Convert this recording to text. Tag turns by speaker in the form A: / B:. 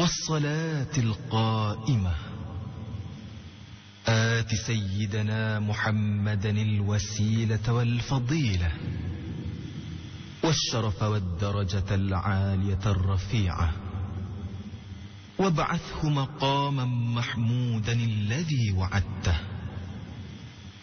A: والصلاة القائمة آت سيدنا محمدا الوسيلة والفضيلة والشرف والدرجة العالية الرفيعة وابعثه مقاما محمودا الذي وعدته